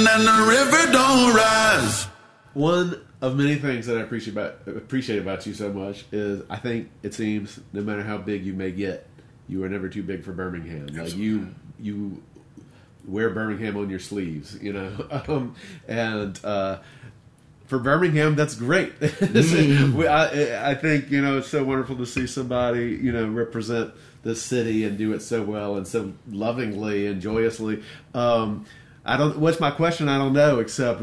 and the river don't rise. One of many things that I appreciate about you so much is I think it seems no matter how big you may get, you are never too big for Birmingham. Like you wear Birmingham on your sleeves, you know, and for Birmingham, that's great. I think, you know, it's so wonderful to see somebody, you know, represent the city and do it so well and so lovingly and joyously. What's my question? I don't know, except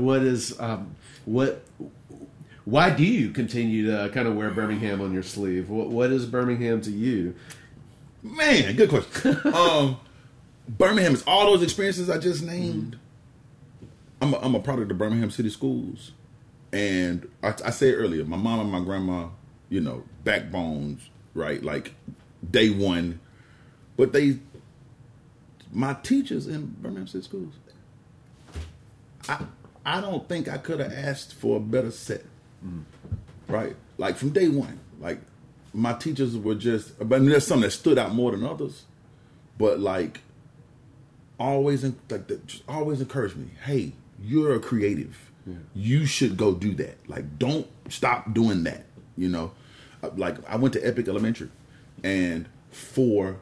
why do you continue to kind of wear Birmingham on your sleeve? What is Birmingham to you? Man, good question. Birmingham is all those experiences I just named. I'm a product of Birmingham City Schools. And I said earlier, my mom and my grandma, you know, backbones, right? Like day one. But my teachers in Birmingham City Schools, I don't think I could have asked for a better set, right? Like from day one, like my teachers were just, but there's some that stood out more than others, but like always encouraged me. Hey, you're a creative. Yeah. You should go do that. Like, don't stop doing that. You know, like I went to Epic Elementary, and for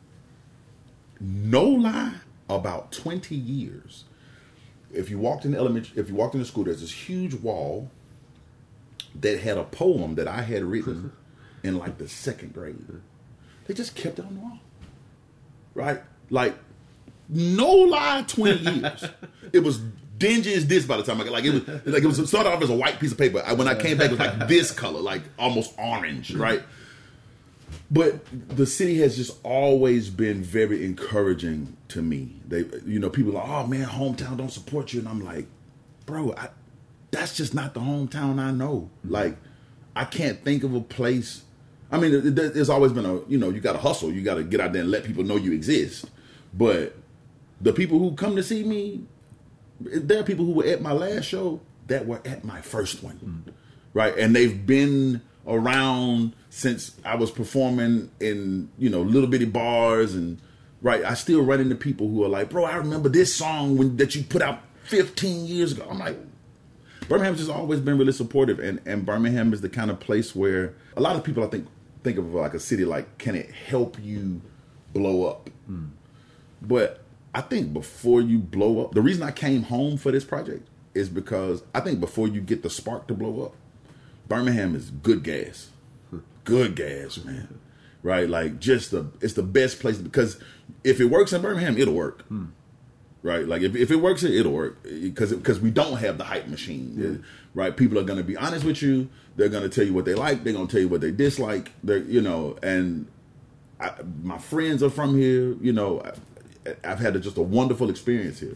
no lie, about 20 years, if you walked in the school, there's this huge wall that had a poem that I had written in like the second grade. They just kept it on the wall, right? Like, no lie, 20 years. It was dingy as this by the time it was started off as a white piece of paper. When I came back, it was like this color, like almost orange, right? But the city has just always been very encouraging to me. They, you know, people are like, oh man, hometown don't support you, and I'm like, bro, that's just not the hometown I know. Like, I can't think of a place. I mean, there's always been you got to hustle, you got to get out there and let people know you exist. But the people who come to see me, there are people who were at my last show that were at my first one, right? And they've been around since I was performing in, you know, little bitty bars, and right, I still run into people who are like, bro, I remember this song that you put out 15 years ago. I'm like, Birmingham's just always been really supportive, and Birmingham is the kind of place where a lot of people, I think of like a city like, can it help you blow up? But I think before you blow up, the reason I came home for this project is because I think before you get the spark to blow up, Birmingham is good gas. Good gas, man. Right? Like, it's the best place, because if it works in Birmingham, it'll work. Right? Like, if it works here, it'll work. Because we don't have the hype machine. Right? People are going to be honest with you. They're going to tell you what they like. They're going to tell you what they dislike. And my friends are from here. You know, I've had just a wonderful experience here.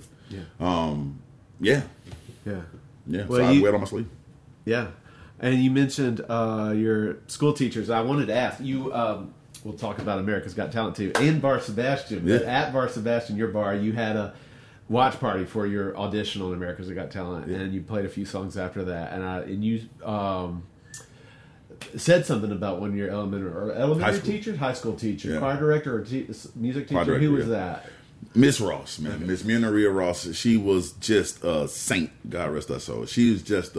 Yeah. Well, so I wear it on my sleeve. Yeah. And you mentioned your school teachers. I wanted to ask you. We'll talk about America's Got Talent too, and Bar Sebastian. Yeah. At Bar Sebastian, your bar, you had a watch party for your audition on America's Got Talent, and you played a few songs after that. And you said something about one of your elementary teachers, high school teacher, choir director, or music teacher. Who was that? Miss Ross, man. Miss Munaria Ross. She was just a saint. God rest her soul. She was just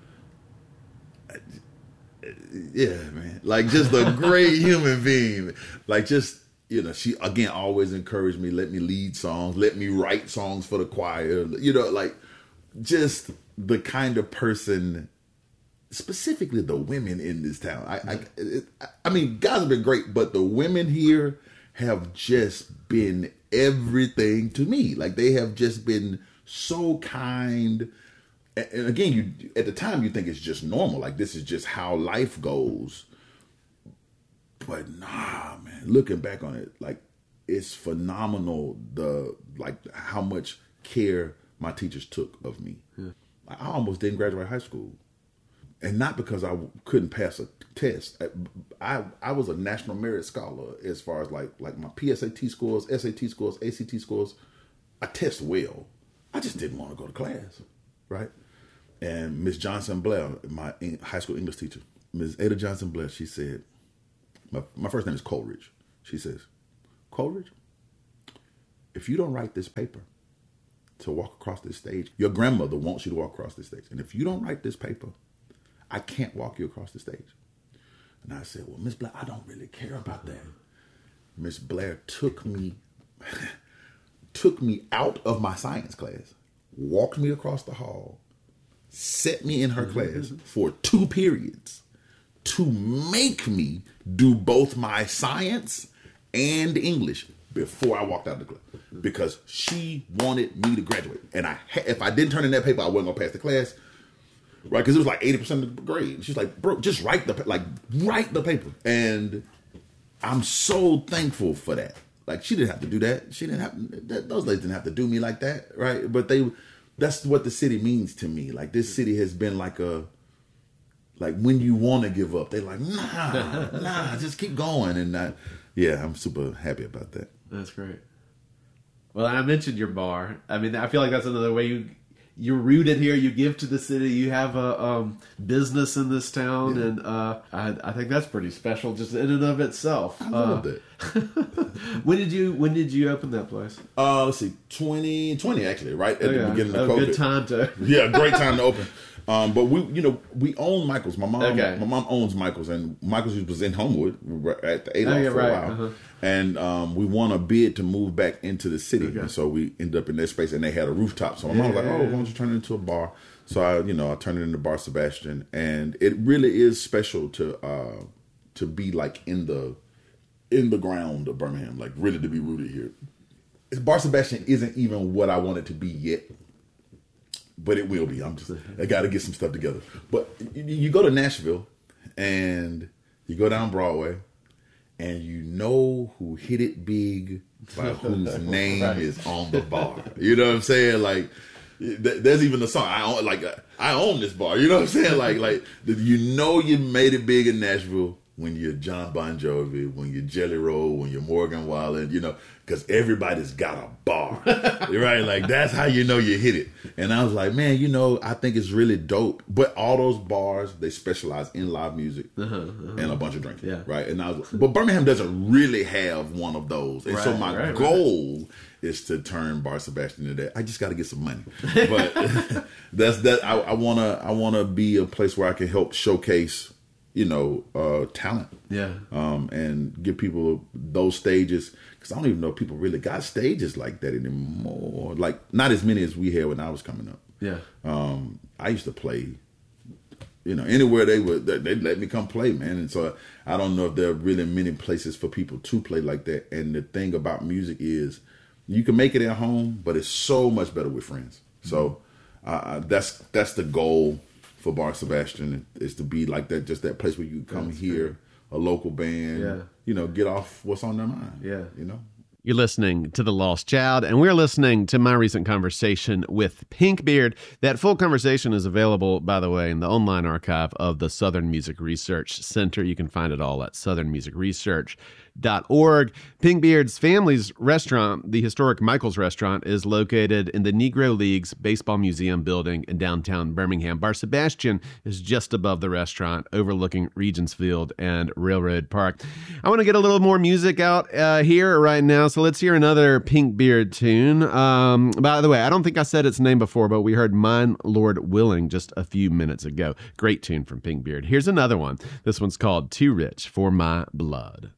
man. Like, just a great human being. Like, just, you know, she, again, always encouraged me, let me lead songs, let me write songs for the choir. You know, like, just the kind of person, specifically the women in this town. I mean, guys have been great, but the women here have just been everything to me. Like, they have just been so kind. And again, at the time you think it's just normal, like this is just how life goes. But nah, man, looking back on it, like, it's phenomenal how much care my teachers took of me. I almost didn't graduate high school, and not because I couldn't pass a test. I was a national merit scholar as far as like my PSAT scores, SAT scores, ACT scores. I test well. I just didn't want to go to class, right? And Miss Johnson Blair, my high school English teacher, Ms. Ada Johnson Blair, she said, my first name is Coleridge. She says, Coleridge, if you don't write this paper, to walk across this stage. Your grandmother wants you to walk across this stage. And if you don't write this paper, I can't walk you across the stage. And I said, well, Miss Blair, I don't really care about that. Miss Blair took me out of my science class, walked me across the hall, set me in her class for 2 periods to make me do both my science and English before I walked out of the class, because she wanted me to graduate. And if I didn't turn in that paper, I wasn't gonna pass the class, right? Because it was like 80% of the grade. She's like, bro, just write the paper. And I'm so thankful for that. Like, she didn't have to do that. Those ladies didn't have to do me like that, right? But that's what the city means to me. Like, this city has been like when you want to give up, they're like, nah, just keep going. And I'm super happy about that. That's great. Well, I mentioned your bar. I mean, I feel like that's another way you're rooted here. You give to the city. You have a business in this town, and I think that's pretty special, just in and of itself. I love it. When did you open that place? Let's see, 2020 actually, right at the beginning of COVID. Good time to great time to open. But we own Michael's. My mom owns Michael's, and Michael's was in Homewood at the Adolph for a while. Uh-huh. And we won a bid to move back into the city, and so we ended up in that space. And they had a rooftop, so my mom was like, "Oh, why don't you turn it into a bar?" So I turned it into Bar Sebastian, and it really is special to be like in the ground of Birmingham, like really to be rooted here. Bar Sebastian isn't even what I want it to be yet, but it will be. I got to get some stuff together. But you go to Nashville, and you go down Broadway, and you know who hit it big by whose name is on the bar. You know what I'm saying? Like, there's even a song. I own this bar. You know what I'm saying? Like you made it big in Nashville when you're John Bon Jovi, when you're Jelly Roll, when you're Morgan Wallen, because everybody's got a bar, right? Like, that's how you know you hit it. And I was like, man, I think it's really dope. But all those bars, they specialize in live music and a bunch of drinking, right? And but Birmingham doesn't really have one of those. And so my goal is to turn Bar Sebastian into that. I just got to get some money. But that's that. I wanna be a place where I can help showcase talent. And give people those stages, because I don't even know if people really got stages like that anymore. Like, not as many as we had when I was coming up. I used to play, anywhere they'd let me come play, man. And so I don't know if there are really many places for people to play like that. And the thing about music is you can make it at home, but it's so much better with friends. So that's the goal for Bar Sebastian, is to be like that, just that place where you come hear a local band, get off what's on their mind. You're listening to The Lost Child, and we're listening to my recent conversation with Pinkbeard. That full conversation is available, by the way, in the online archive of the Southern Music Research Center. You can find it all at southernmusicresearch.org. Pinkbeard's family's restaurant, the historic Michael's Restaurant, is located in the Negro League's Baseball Museum building in downtown Birmingham. Bar Sebastian is just above the restaurant, overlooking Regents Field and Railroad Park. I want to get a little more music out here right now, so let's hear another Pinkbeard tune. By the way, I don't think I said its name before, but we heard Mine Lord Willing just a few minutes ago. Great tune from Pinkbeard. Here's another one. This one's called Too Rich for My Blood.